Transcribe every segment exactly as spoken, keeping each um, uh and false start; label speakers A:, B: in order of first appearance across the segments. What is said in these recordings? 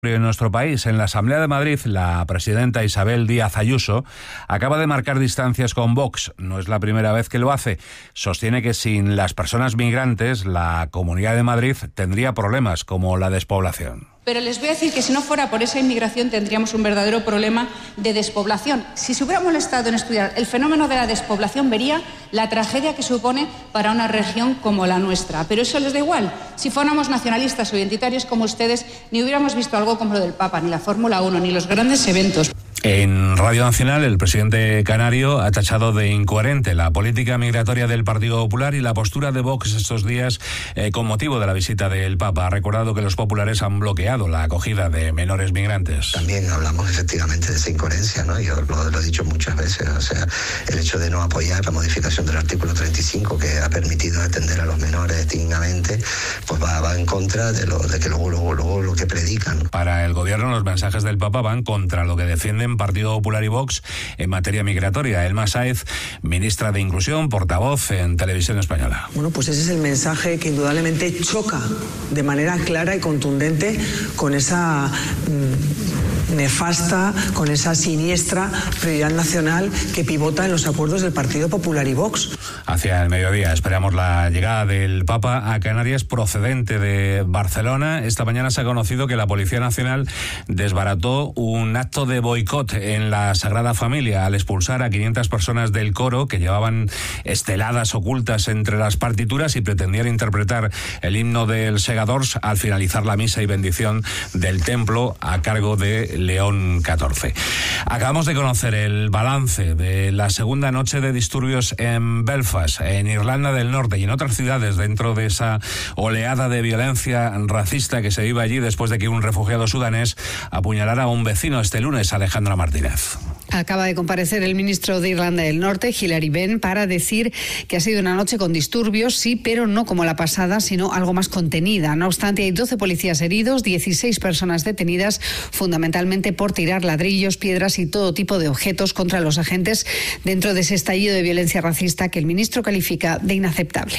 A: En nuestro país, en la Asamblea de Madrid, la presidenta Isabel Díaz Ayuso acaba de marcar distancias con Vox. No es la primera vez que lo hace. Sostiene que sin las personas migrantes, la Comunidad de Madrid tendría problemas como la despoblación.
B: Pero les voy a decir que si no fuera por esa inmigración tendríamos un verdadero problema de despoblación. Si se hubiera molestado en estudiar el fenómeno de la despoblación, vería la tragedia que supone para una región como la nuestra. Pero eso les da igual. Si fuéramos nacionalistas o identitarios como ustedes, ni hubiéramos visto algo como lo del Papa, ni la Fórmula uno, ni los grandes eventos.
A: En Radio Nacional, el presidente canario ha tachado de incoherente la política migratoria del Partido Popular y la postura de Vox estos días eh, con motivo de la visita del Papa. Ha recordado que los populares han bloqueado la acogida de menores migrantes.
C: También hablamos efectivamente de esa incoherencia, ¿no? Yo lo, lo he dicho muchas veces, o sea, el hecho de no apoyar la modificación del artículo treinta y cinco que ha permitido atender a los menores dignamente, pues va, va en contra de lo de que luego, luego, luego lo que predican.
A: Para el gobierno, los mensajes del Papa van contra lo que defienden Partido Popular y Vox en materia migratoria. Elma Sáez, ministra de Inclusión, portavoz en Televisión Española.
D: Bueno, pues ese es el mensaje que indudablemente choca de manera clara y contundente con esa mmm, nefasta, con esa siniestra prioridad nacional que pivota en los acuerdos del Partido Popular y Vox.
A: Hacia el mediodía esperamos la llegada del Papa a Canarias procedente de Barcelona. Esta mañana se ha conocido que la Policía Nacional desbarató un acto de boicot en la Sagrada Familia al expulsar a quinientas personas del coro que llevaban esteladas ocultas entre las partituras y pretendían interpretar el himno del Segadors al finalizar la misa y bendición del templo a cargo de León catorce. Acabamos de conocer el balance de la segunda noche de disturbios en Belfast, en Irlanda del Norte y en otras ciudades dentro de esa oleada de violencia racista que se vive allí después de que un refugiado sudanés apuñalara a un vecino este lunes, Alejandra Martínez.
E: Acaba de comparecer el ministro de Irlanda del Norte, Hilary Benn, para decir que ha sido una noche con disturbios, sí, pero no como la pasada, sino algo más contenida. No obstante, hay doce policías heridos, dieciséis personas detenidas, fundamentalmente por tirar ladrillos, piedras y todo tipo de objetos contra los agentes dentro de ese estallido de violencia racista que el ministro califica de inaceptable.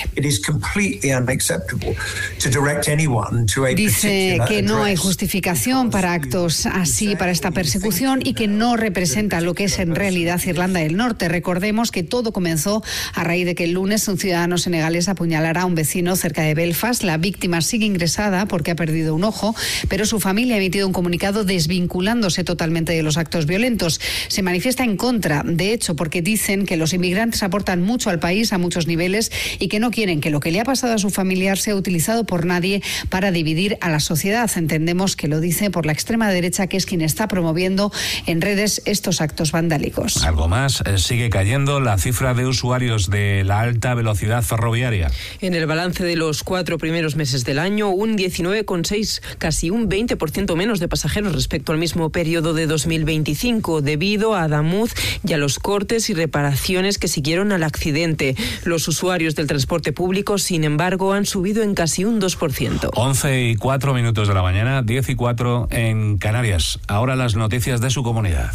E: Dice que no hay justificación para actos así, para esta persecución, y que no representa lo que es en realidad Irlanda del Norte. Recordemos que todo comenzó a raíz de que el lunes un ciudadano senegalés apuñalara a un vecino cerca de Belfast. La víctima sigue ingresada porque ha perdido un ojo, pero su familia ha emitido un comunicado desvinculándose totalmente de los actos violentos. Se manifiesta en contra, de hecho, porque dicen que los inmigrantes aportan mucho al país a muchos niveles y que no quieren que lo que le ha pasado a su familiar sea utilizado por nadie para dividir a la sociedad. Entendemos que lo dice por la extrema derecha, que es quien está promoviendo en redes estos actos vandálicos.
A: Algo más, eh, sigue cayendo la cifra de usuarios de la alta velocidad ferroviaria.
F: En el balance de los cuatro primeros meses del año, un diecinueve coma seis, casi un veinte por ciento menos de pasajeros respecto al mismo periodo de dos mil veinticinco, debido a Adamuz y a los cortes y reparaciones que siguieron al accidente. Los usuarios del transporte público, sin embargo, han subido en casi un dos por ciento.
A: once y cuatro minutos de la mañana, diez y cuatro en Canarias. Ahora las noticias de su comunidad.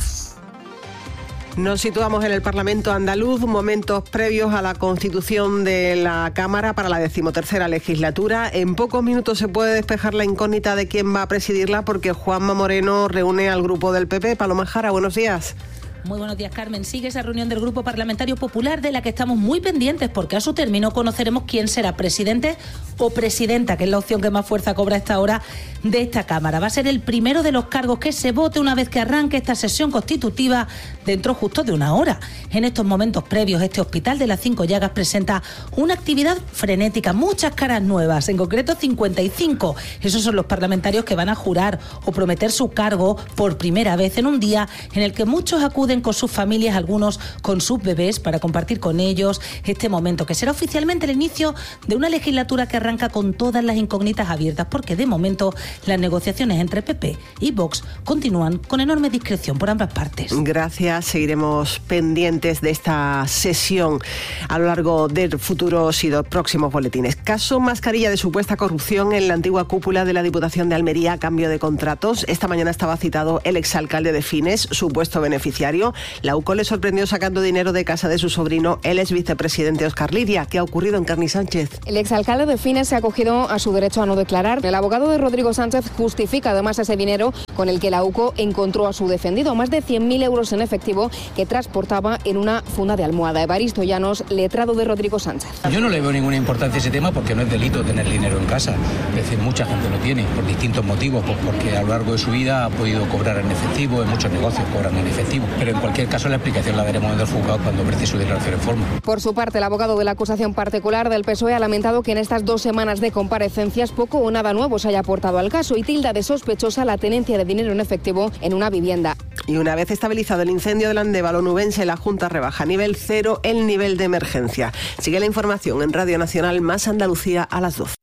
G: Nos situamos en el Parlamento andaluz, momentos previos a la constitución de la Cámara para la decimotercera legislatura. En pocos minutos se puede despejar la incógnita de quién va a presidirla, porque Juanma Moreno reúne al grupo del P P. Paloma Jara, buenos días.
H: Muy buenos días, Carmen. Sigue esa reunión del Grupo Parlamentario Popular, de la que estamos muy pendientes, porque a su término conoceremos quién será presidente o presidenta, que es la opción que más fuerza cobra a esta hora de esta Cámara. Va a ser el primero de los cargos que se vote una vez que arranque esta sesión constitutiva dentro justo de una hora. En estos momentos previos, este Hospital de las Cinco Llagas presenta una actividad frenética, muchas caras nuevas, en concreto cincuenta y cinco. Esos son los parlamentarios que van a jurar o prometer su cargo por primera vez en un día en el que muchos acuden con sus familias, algunos con sus bebés, para compartir con ellos este momento, que será oficialmente el inicio de una legislatura que arranca con todas las incógnitas abiertas, porque de momento las negociaciones entre P P y Vox continúan con enorme discreción por ambas partes.
G: Gracias, seguiremos pendientes de esta sesión a lo largo de futuros y de próximos boletines. Caso mascarilla de supuesta corrupción en la antigua cúpula de la Diputación de Almería a cambio de contratos. Esta mañana estaba citado el exalcalde de Fines, supuesto beneficiario. escenario, la U C O le sorprendió sacando dinero de casa de su sobrino, el ex vicepresidente Óscar Liria. ¿Qué ha ocurrido, Encarni Sánchez?
I: El exalcalde de Fines se ha acogido a su derecho a no declarar. El abogado de Rodrigo Sánchez justifica además ese dinero con el que la U C O encontró a su defendido, más de cien mil euros en efectivo que transportaba en una funda de almohada. Evaristo Llanos, letrado de Rodrigo Sánchez.
J: Yo no le veo ninguna importancia a ese tema porque no es delito tener dinero en casa. Es decir, mucha gente lo tiene por distintos motivos, pues porque a lo largo de su vida ha podido cobrar en efectivo, en muchos negocios cobran en efectivo. Pero en cualquier caso la explicación la daremos en el juzgado cuando preste su declaración en forma.
I: Por su parte, el abogado de la acusación particular del P S O E ha lamentado que en estas dos semanas de comparecencias poco o nada nuevo se haya aportado al caso y tilda de sospechosa la tenencia de dinero en efectivo en una vivienda.
G: Y una vez estabilizado el incendio del Andévalo onubense, la Junta rebaja a nivel cero el nivel de emergencia. Sigue la información en Radio Nacional Más Andalucía a las doce.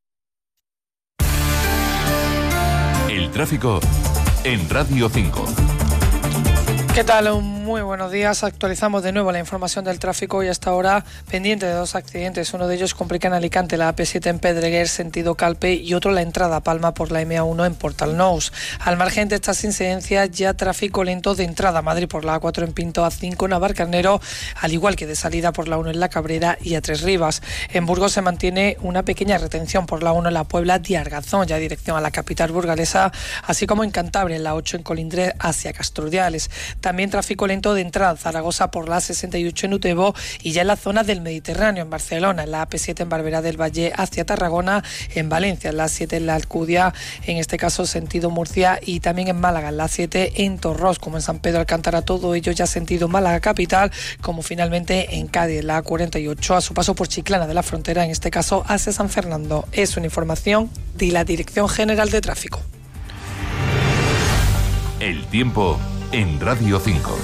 K: El tráfico en Radio cinco.
L: ¿Qué tal? Muy buenos días. Actualizamos de nuevo la información del tráfico y hasta ahora pendiente de dos accidentes. Uno de ellos complica en Alicante la A P siete en Pedreguer, sentido Calpe, y otro la entrada a Palma por la M A uno en Portalnous. Al margen de estas incidencias, ya tráfico lento de entrada a Madrid por la A cuatro en Pinto, A cinco en Navalcarnero, al igual que de salida por la uno en La Cabrera y a Tres Rivas. En Burgos se mantiene una pequeña retención por la uno en La Puebla de Argazón, ya dirección a la capital burgalesa, así como en Cantabria en la ocho en Colindres hacia Casturdiales. También tráfico lento de entrada a Zaragoza por la A sesenta y ocho en Utebo y ya en la zona del Mediterráneo en Barcelona, en la A P siete en Barberá del Valle hacia Tarragona, en Valencia, en la A siete en la Alcudia, en este caso sentido Murcia, y también en Málaga, en la A siete en Torros, como en San Pedro Alcántara, todo ello ya sentido Málaga capital, como finalmente en Cádiz, en la A cuarenta y ocho, a su paso por Chiclana de la Frontera, en este caso hacia San Fernando. Es una información de la Dirección General de Tráfico.
K: El tiempo en Radio cinco.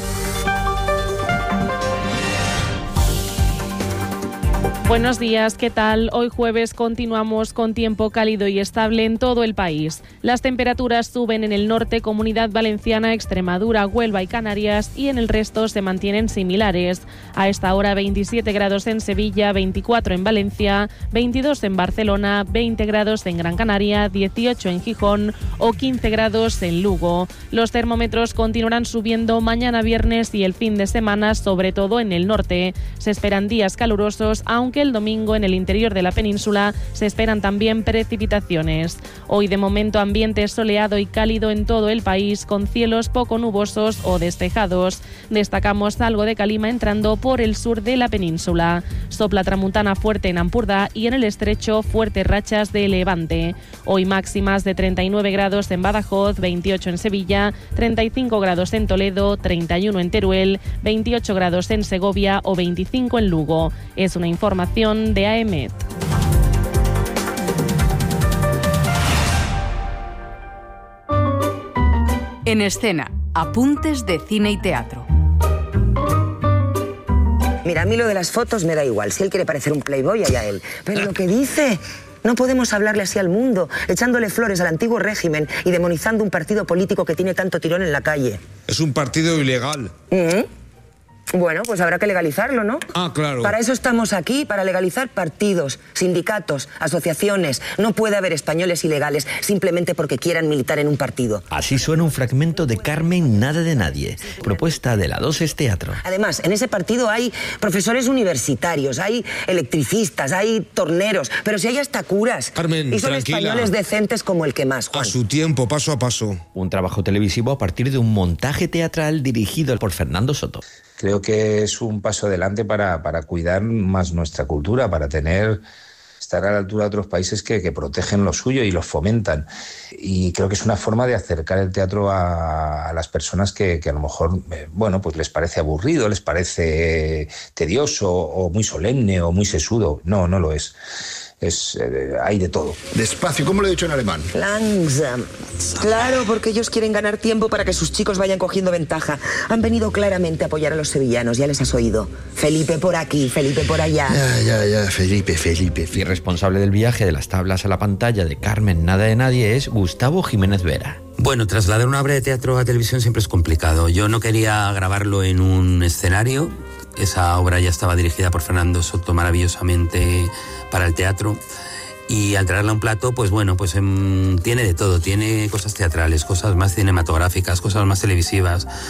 M: Buenos días, ¿qué tal? Hoy jueves continuamos con tiempo cálido y estable en todo el país. Las temperaturas suben en el norte, Comunidad Valenciana, Extremadura, Huelva y Canarias, y en el resto se mantienen similares. A esta hora veintisiete grados en Sevilla, veinticuatro en Valencia, veintidós en Barcelona, veinte grados en Gran Canaria, dieciocho en Gijón o quince grados en Lugo. Los termómetros continuarán subiendo mañana viernes y el fin de semana, sobre todo en el norte. Se esperan días calurosos, aunque el domingo en el interior de la península se esperan también precipitaciones. Hoy de momento ambiente soleado y cálido en todo el país, con cielos poco nubosos o despejados. Destacamos algo de calima entrando por el sur de la península. Sopla tramuntana fuerte en Ampurdá y en el estrecho fuertes rachas de levante. Hoy máximas de treinta y nueve grados en Badajoz, veintiocho en Sevilla, treinta y cinco grados en Toledo, treinta y uno en Teruel, veintiocho grados en Segovia o veinticinco en Lugo. Es una información de A E M E T.
N: En escena, apuntes de cine y teatro.
O: Mira, a mí lo de las fotos me da igual. Si él quiere parecer un playboy, allá él. Pero lo que dice... No podemos hablarle así al mundo, echándole flores al antiguo régimen y demonizando un partido político que tiene tanto tirón en la calle.
P: Es un partido ilegal.
O: ¿Mm? Bueno, pues habrá que legalizarlo, ¿no?
P: Ah, claro.
O: Para eso estamos aquí, para legalizar partidos, sindicatos, asociaciones. No puede haber españoles ilegales simplemente porque quieran militar en un partido.
Q: Así suena un fragmento de Carmen Nada de Nadie, propuesta de la Doses Teatro.
O: Además, en ese partido hay profesores universitarios, hay electricistas, hay torneros, pero si hay hasta curas.
P: Carmen,
O: y son
P: tranquila.
O: españoles decentes como el que más, Juan.
P: A su tiempo, paso a paso.
Q: Un trabajo televisivo a partir de un montaje teatral dirigido por Fernando Soto.
R: Creo que es un paso adelante para, para cuidar más nuestra cultura, para tener, estar a la altura de otros países que, que protegen lo suyo y los fomentan. Y creo que es una forma de acercar el teatro a, a las personas que, que a lo mejor, eh, bueno, pues les parece aburrido, les parece tedioso o muy solemne o muy sesudo. No, no lo es. Es, eh, hay de todo.
P: Despacio, ¿cómo lo he dicho en alemán?
O: Langsam. Claro, porque ellos quieren ganar tiempo para que sus chicos vayan cogiendo ventaja. Han venido claramente a apoyar a los sevillanos, ya les has oído. Felipe por aquí, Felipe por allá.
Q: Ya, ya, ya, Felipe, Felipe. Y responsable del viaje de las tablas a la pantalla de Carmen Nada de Nadie es Gustavo Jiménez Vera.
S: Bueno, trasladar una obra de teatro a televisión siempre es complicado. Yo no quería grabarlo en un escenario. Esa obra ya estaba dirigida por Fernando Soto maravillosamente para el teatro. Y al traerla a un plato, pues bueno, pues um, tiene de todo. Tiene cosas teatrales, cosas más cinematográficas, cosas más televisivas.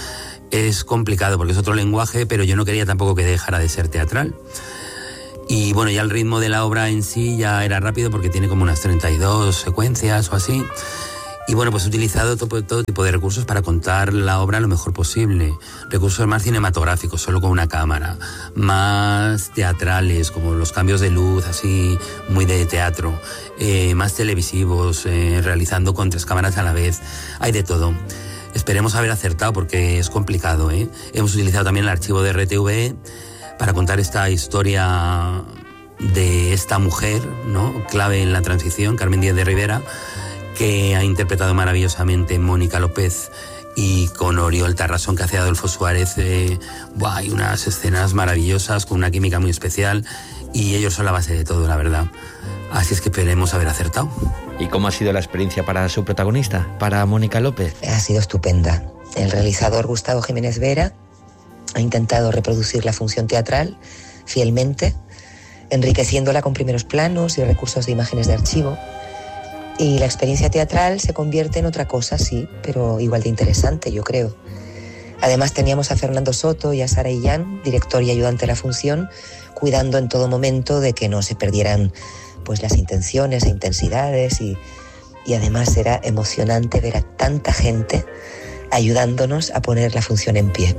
S: es complicado porque es otro lenguaje, pero yo no quería tampoco que dejara de ser teatral. Y bueno, ya el ritmo de la obra en sí ya era rápido porque tiene como unas treinta y dos secuencias o así. Y bueno, pues he utilizado todo, todo tipo de recursos para contar la obra lo mejor posible. Recursos más cinematográficos, solo con una cámara. Más teatrales, como los cambios de luz, así, muy de teatro. Eh, más televisivos, eh, realizando con tres cámaras a la vez. Hay de todo. Esperemos haber acertado porque es complicado, ¿eh? Hemos utilizado también el archivo de R T V E para contar esta historia de esta mujer, ¿no? Clave en la transición, Carmen Díaz de Rivera, que ha interpretado maravillosamente Mónica López, y con Oriol Tarrasón, que hace Adolfo Suárez. Eh, buah, hay unas escenas maravillosas con una química muy especial y ellos son la base de todo, la verdad. Así es que esperemos haber acertado.
Q: ¿Y cómo ha sido la experiencia para su protagonista, para Mónica López?
T: Ha sido estupenda. El realizador Gustavo Jiménez Vera ha intentado reproducir la función teatral fielmente, enriqueciéndola con primeros planos y recursos de imágenes de archivo. Y la experiencia teatral se convierte en otra cosa, sí, pero igual de interesante, yo creo. Además teníamos a Fernando Soto y a Sara Illán, director y ayudante de la función, cuidando en todo momento de que no se perdieran pues las intenciones e intensidades, y, y además era emocionante ver a tanta gente ayudándonos a poner la función en pie.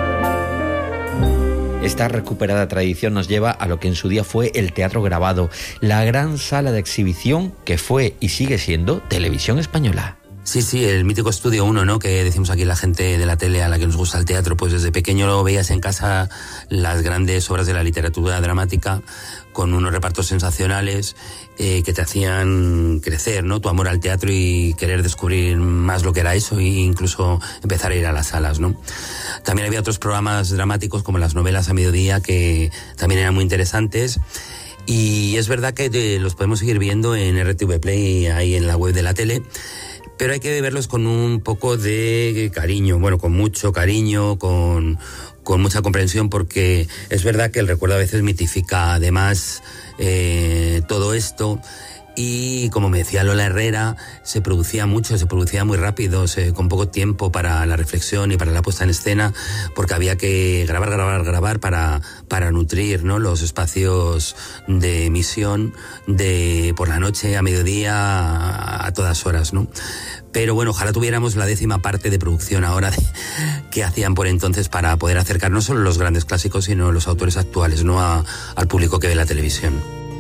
Q: Esta recuperada tradición nos lleva a lo que en su día fue el teatro grabado, la gran sala de exhibición que fue y sigue siendo Televisión Española.
S: Sí, sí, el mítico Estudio uno, ¿no? Que decimos aquí la gente de la tele a la que nos gusta el teatro, pues desde pequeño lo veías en casa, las grandes obras de la literatura dramática, con unos repartos sensacionales eh, que te hacían crecer, ¿no? Tu amor al teatro y querer descubrir más lo que era eso, e incluso empezar a ir a las salas, ¿no? También había otros programas dramáticos como las novelas a mediodía, que también eran muy interesantes. Y es verdad que los podemos seguir viendo en R T V Play, ahí en la web de la tele, pero hay que verlos con un poco de cariño, bueno, con mucho cariño, con, con mucha comprensión, porque es verdad que el recuerdo a veces mitifica además eh, todo esto. Y como me decía Lola Herrera, se producía mucho, se producía muy rápido, se, con poco tiempo para la reflexión y para la puesta en escena, porque había que grabar, grabar, grabar para, para nutrir, ¿no?, los espacios de emisión de por la noche, a mediodía, a, a todas horas, ¿no? Pero bueno, ojalá tuviéramos la décima parte de producción ahora de, que hacían por entonces para poder acercar no solo los grandes clásicos, sino los autores actuales, ¿no?, a, al público que ve la televisión.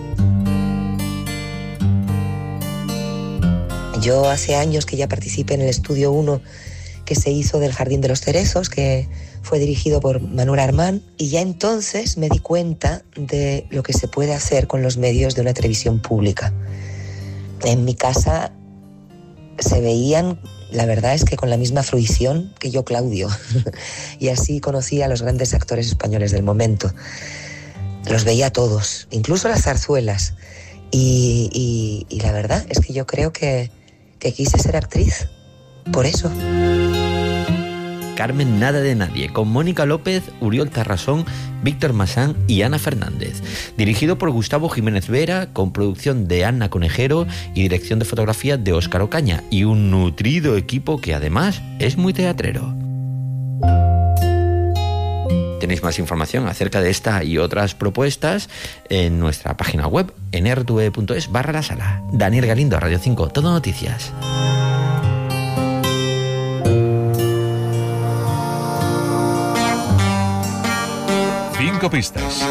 T: Yo hace años que ya participé en el Estudio uno que se hizo del Jardín de los Cerezos, que fue dirigido por Manuel Armán, y ya entonces me di cuenta de lo que se puede hacer con los medios de una televisión pública. En mi casa se veían, la verdad es que con la misma fruición que yo, Claudio, y así conocí a los grandes actores españoles del momento. Los veía a todos, incluso las zarzuelas, y, y, y la verdad es que yo creo que que quise ser actriz, por eso.
Q: Carmen Nada de Nadie, con Mónica López, Oriol Tarrasón, Víctor Masán y Ana Fernández. Dirigido por Gustavo Jiménez Vera, con producción de Ana Conejero y dirección de fotografía de Óscar Ocaña, y un nutrido equipo que además es muy teatrero. Tenéis más información acerca de esta y otras propuestas en nuestra página web, en r t v punto es barra la sala. Daniel Galindo, Radio cinco, Todo Noticias.
K: Cinco pistas.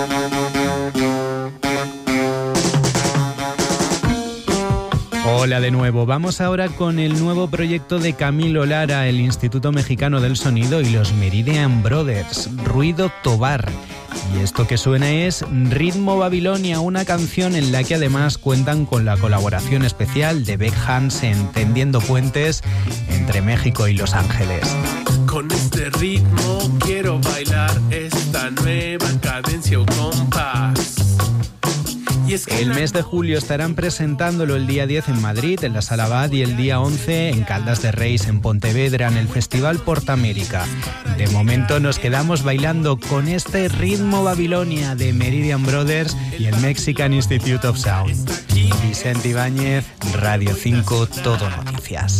U: Hola de nuevo, vamos ahora con el nuevo proyecto de Camilo Lara, el Instituto Mexicano del Sonido y los Meridian Brothers, Ruido Tobar. Y esto que suena es Ritmo Babilonia, una canción en la que además cuentan con la colaboración especial de Beck Hansen, tendiendo puentes entre México y Los Ángeles.
V: Con este ritmo quiero bailar esta nueva cadencia o compás.
U: El mes de julio estarán presentándolo el día diez en Madrid, en la Sala Abad, y el día once en Caldas de Reis, en Pontevedra, en el Festival Portamérica. De momento nos quedamos bailando con este Ritmo Babilonia de Meridian Brothers y el Mexican Institute of Sound. Vicente Ibáñez, Radio cinco, Todo Noticias.